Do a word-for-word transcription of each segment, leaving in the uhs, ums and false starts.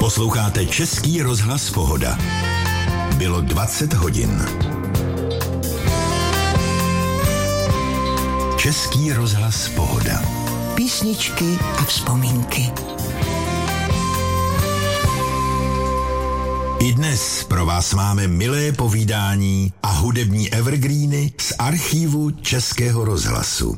Posloucháte Český rozhlas Pohoda. Bylo dvacet hodin. Český rozhlas Pohoda. Písničky a vzpomínky. I dnes pro vás máme milé povídání a hudební evergreeny z archívu Českého rozhlasu.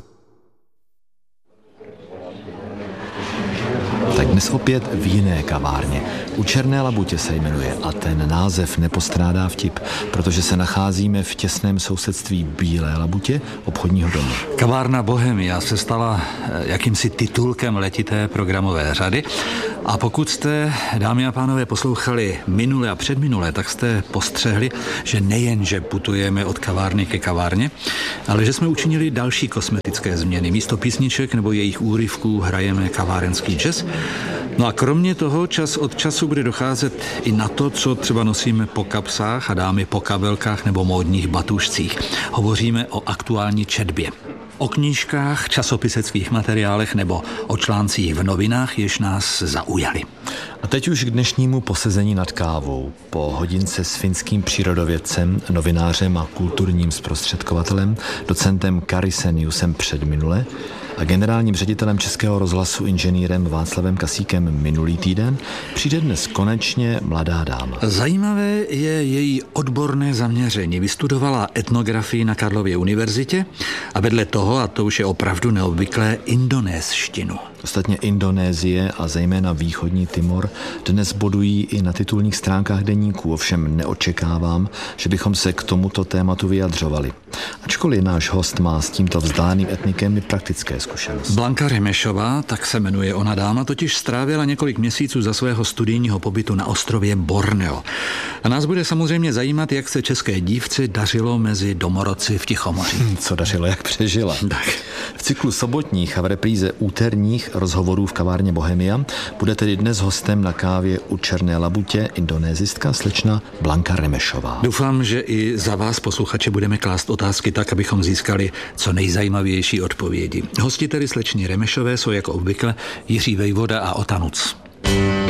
Tak dnes opět v jiné kavárně. U Černé labutě se jmenuje a ten název nepostrádá vtip, protože se nacházíme v těsném sousedství Bílé labutě, obchodního domu. Kavárna Bohemia se stala jakýmsi titulkem letité programové řady a pokud jste, dámy a pánové, poslouchali minule a předminule, tak jste postřehli, že nejen, že putujeme od kavárny ke kavárně, ale že jsme učinili další kosmetické změny. Místo písniček nebo jejich úryvků hrajeme kavárenský jazz. No a kromě toho čas od času bude docházet i na to, co třeba nosíme po kapsách a dámy po kabelkách nebo módních batušcích. Hovoříme o aktuální četbě. O knížkách, časopiseckých materiálech nebo o článcích v novinách, jež nás zaujaly. A teď už k dnešnímu posezení nad kávou. Po hodince s finským přírodovědcem, novinářem a kulturním zprostředkovatelem, docentem Kari Seniusem předminule a generálním ředitelem Českého rozhlasu inženýrem Václavem Kasíkem minulý týden přijde dnes konečně mladá dáma. Zajímavé je její odborné zaměření. Vystudovala etnografii na Karlově univerzitě a vedle toho, a to už je opravdu neobvyklé, indonéštinu. Ostatně Indonésie a zejména východní Timor dnes bodují i na titulních stránkách deníků, ovšem neočekávám, že bychom se k tomuto tématu vyjadřovali. Ačkoliv náš host má s tímto vzdáleným etnikem i praktické zkušenosti. Blanka Remešová, tak se jmenuje ona dáma, totiž strávila několik měsíců za svého studijního pobytu na ostrově Borneo. A nás bude samozřejmě zajímat, jak se české dívce dařilo mezi domorodci v Tichomoří. Hmm, co dařilo, jak přežila. Tak. V cyklu sobotních a v repríze úterních rozhovorů v kavárně Bohemia bude tedy dnes hostem na kávě u Černé labutě indonésistka slečna Blanka Remešová. Doufám, že i za vás, posluchače, budeme klást otázky tak, abychom získali co nejzajímavější odpovědi. Hosti tedy slečny Remešové jsou jako obvykle Jiří Vejvoda a Ota Nuc.